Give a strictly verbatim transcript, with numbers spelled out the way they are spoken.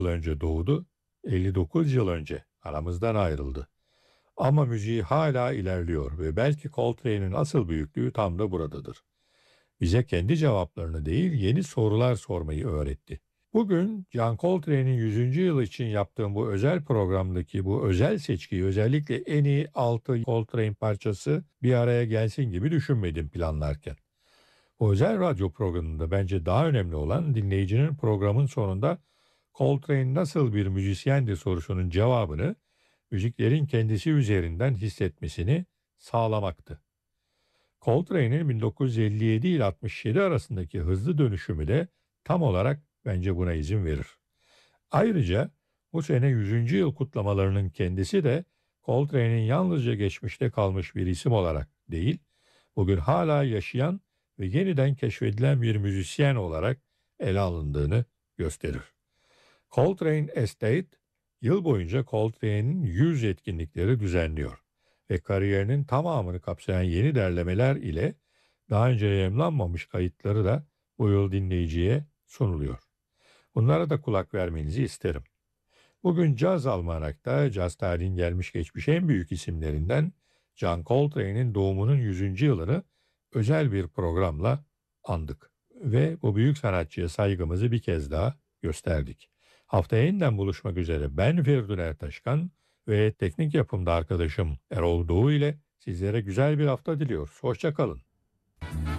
yıl önce doğdu, elli dokuz yıl önce aramızdan ayrıldı. Ama müziği hala ilerliyor ve belki Coltrane'in asıl büyüklüğü tam da buradadır. Bize kendi cevaplarını değil yeni sorular sormayı öğretti. Bugün John Coltrane'in yüzüncü yılı için yaptığım bu özel programdaki bu özel seçkiyi özellikle en iyi altı Coltrane parçası bir araya gelsin gibi düşünmedim planlarken. O özel radyo programında bence daha önemli olan dinleyicinin programın sonunda Coltrane nasıl bir müzisyendi sorusunun cevabını müziklerin kendisi üzerinden hissetmesini sağlamaktı. Coltrane'in bin dokuz yüz elli yedi ile altmış yedi arasındaki hızlı dönüşümü de tam olarak bence buna izin verir. Ayrıca bu sene yüzüncü yıl kutlamalarının kendisi de Coltrane'in yalnızca geçmişte kalmış bir isim olarak değil, bugün hala yaşayan ve yeniden keşfedilen bir müzisyen olarak ele alındığını gösterir. Coltrane Estate, yıl boyunca Coltrane'in yüz etkinlikleri düzenliyor ve kariyerinin tamamını kapsayan yeni derlemeler ile daha önce yayımlanmamış kayıtları da bu yıl dinleyiciye sunuluyor. Bunlara da kulak vermenizi isterim. Bugün Caz Almanak'ta caz tarihin gelmiş geçmiş en büyük isimlerinden John Coltrane'in doğumunun yüzüncü yılını özel bir programla andık. Ve bu büyük sanatçıya saygımızı bir kez daha gösterdik. Haftaya yeniden buluşmak üzere ben Feridun Ertaşkan ve teknik yapımda arkadaşım Erol Doğu ile sizlere güzel bir hafta diliyoruz. Hoşça kalın.